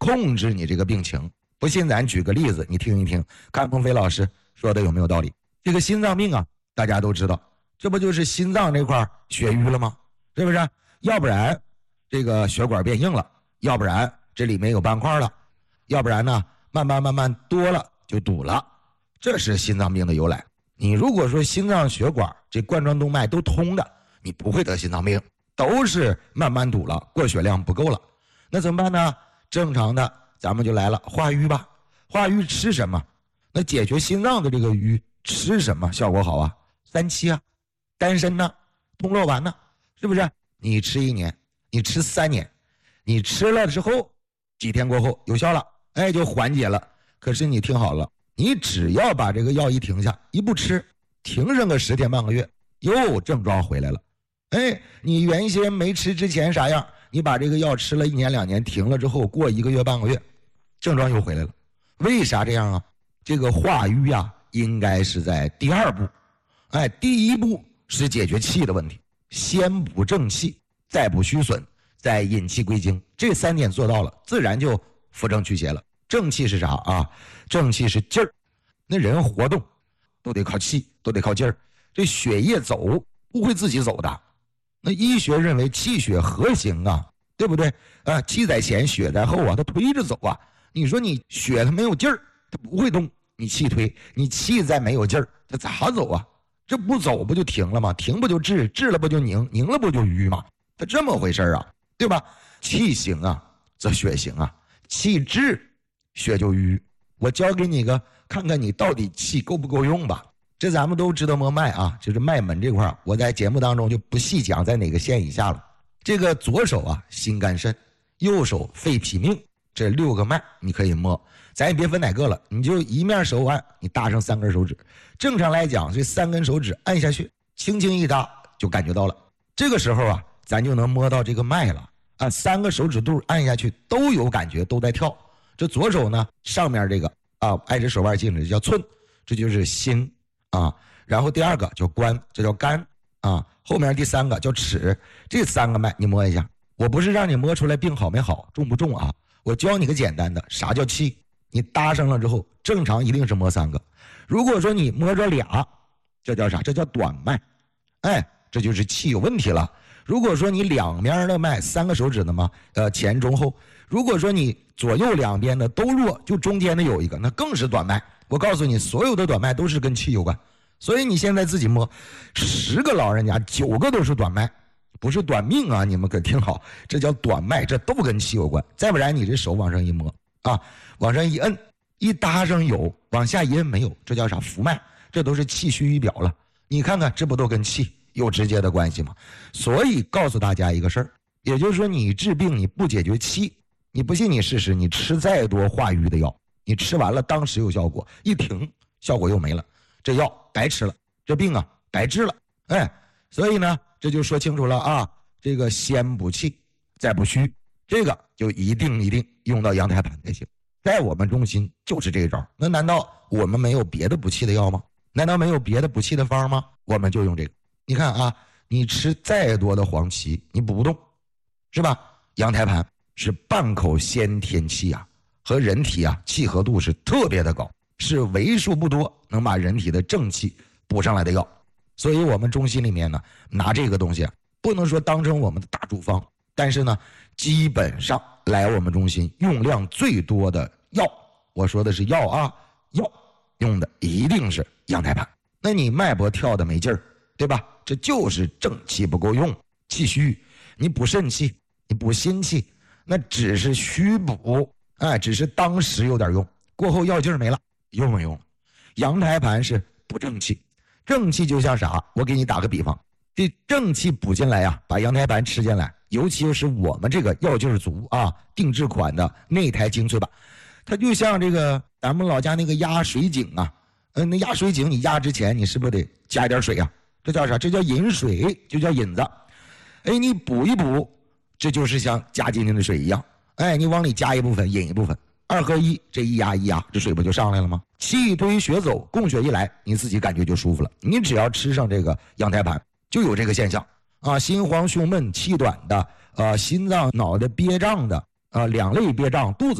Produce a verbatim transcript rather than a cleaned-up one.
控制你这个病情。不信咱举个例子，你听一听，看孟非老师说的有没有道理。这个心脏病啊，大家都知道，这不就是心脏这块血瘀了吗？是不是？要不然这个血管变硬了，要不然这里面有斑块了，要不然呢慢慢慢慢多了就堵了，这是心脏病的由来。你如果说心脏血管这冠状动脉都通的，你不会得心脏病，都是慢慢堵了，过血量不够了。那怎么办呢？正常的咱们就来了，化瘀吧。化瘀吃什么？那解决心脏的这个瘀吃什么效果好啊？三七啊，丹参呢，通络丸呢，是不是？你吃一年，你吃三年，你吃了之后几天过后有效了，哎，就缓解了。可是你听好了，你只要把这个药一停下，一不吃，停上个十天半个月，又症状回来了。哎，你原先没吃之前啥样，你把这个药吃了一年两年，停了之后，过一个月半个月，症状又回来了。为啥这样啊？这个化瘀啊，应该是在第二步。哎，第一步是解决气的问题，先补正气，再补虚损，再引气归经，这三点做到了，自然就扶正祛邪了。正气是啥啊？正气是劲儿，那人活动都得靠气，都得靠劲儿。这血液走不会自己走的，那医学认为气血合行啊，对不对啊？气在前，血在后啊，它推着走啊。你说你血它没有劲儿，它不会动，你气推，你气再没有劲儿，它咋走啊？这不走不就停了吗？停不就治，治了不就凝，凝了不就瘀吗？它这么回事啊，对吧？气行啊，则血行啊，气滞，血就瘀。我教给你个，看看你到底气够不够用吧。这咱们都知道摸脉啊，就是脉门这块，我在节目当中就不细讲在哪个线以下了。这个左手啊，心肝肾，右手肺脾命，这六个脉你可以摸，咱也别分哪个了，你就一面手按，你搭上三根手指。正常来讲，这三根手指按下去，轻轻一搭就感觉到了。这个时候啊，咱就能摸到这个脉了啊，三个手指肚按下去都有感觉，都在跳。这左手呢，上面这个啊，挨着手腕静止叫寸，这就是心啊。然后第二个叫关，这叫肝啊。后面第三个叫尺，这三个脉你摸一下。我不是让你摸出来病好没好，重不重啊？我教你个简单的，啥叫气？你搭上了之后，正常一定是摸三个。如果说你摸着俩，这叫啥？这叫短脉，哎，这就是气有问题了。如果说你两边的脉三个手指的嘛，呃，前中后，如果说你左右两边的都弱，就中间的有一个，那更是短脉。我告诉你，所有的短脉都是跟气有关，所以你现在自己摸，十个老人家九个都是短脉，不是短命啊！你们可听好，这叫短脉，这都跟气有关。再不然你这手往上一摸啊，往上一摁，一搭上有，往下一摁没有，这叫啥？浮脉，这都是气虚于表了。你看看，这不都跟气有直接的关系吗？所以告诉大家一个事儿，也就是说你治病你不解决气，你不信你试试，你吃再多化瘀的药，你吃完了当时有效果，一停效果又没了，这药白吃了，这病啊白治了。哎，所以呢这就说清楚了啊，这个先补气再补虚，这个就一定一定用到阳台盘才行。在我们中心就是这一招，那难道我们没有别的补气的药吗？难道没有别的补气的方吗？我们就用这个。你看啊，你吃再多的黄芪你补不动，是吧？阳台盘是半口先天气啊，和人体啊契合度是特别的高，是为数不多能把人体的正气补上来的药。所以我们中心里面呢，拿这个东西啊，不能说当成我们的大处方，但是呢基本上来我们中心用量最多的药，我说的是药啊，药用的一定是阳台盘。那你脉搏跳的没劲儿，对吧？这就是正气不够用，气虚。你补肾气，你补心气，那只是虚补，哎，只是当时有点用，过后药劲儿没了，用没用？阳台盘是补正气，正气就像啥？我给你打个比方，这正气补进来呀，把阳台盘吃进来，尤其是我们这个药劲儿足啊，定制款的内台精粹版，它就像这个咱们老家那个压水井啊，嗯，那压水井你压之前，你是不是得加一点水啊？这叫啥？这叫引水，就叫引子。哎，你补一补，这就是像加进去的水一样。哎，你往里加一部分，引一部分，二合一，这一压一压，这水不就上来了吗？气推血走，供血一来，你自己感觉就舒服了。你只要吃上这个阳台盘，就有这个现象啊，心慌胸闷、气短的，呃，心脏、脑袋憋胀的，呃，两肋憋胀、肚子